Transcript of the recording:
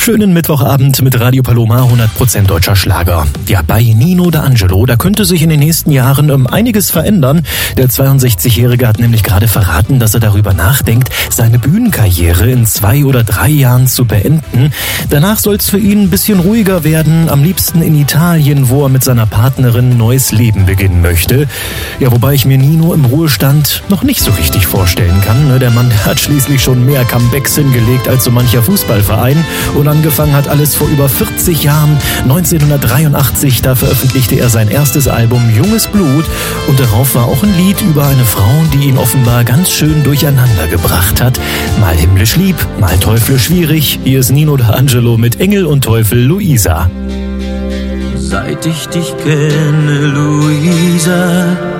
Schönen Mittwochabend mit Radio Paloma, 100% deutscher Schlager. Ja, bei Nino D'Angelo, da könnte sich in den nächsten Jahren einiges verändern. Der 62-Jährige hat nämlich gerade verraten, dass er darüber nachdenkt, seine Bühnenkarriere in 2 oder 3 Jahren zu beenden. Danach soll es für ihn ein bisschen ruhiger werden, am liebsten in Italien, wo er mit seiner Partnerin ein neues Leben beginnen möchte. Ja, wobei ich mir Nino im Ruhestand noch nicht so richtig vorstellen kann. Der Mann hat schließlich schon mehr Comebacks hingelegt als so mancher Fußballverein. Und angefangen hat alles vor über 40 Jahren. 1983, da veröffentlichte er sein erstes Album Junges Blut. Und darauf war auch ein Lied über eine Frau, die ihn offenbar ganz schön durcheinander gebracht hat. Mal himmlisch lieb, mal teuflisch schwierig. Hier ist Nino D'Angelo mit Engel und Teufel Luisa. Seit ich dich kenne, Luisa,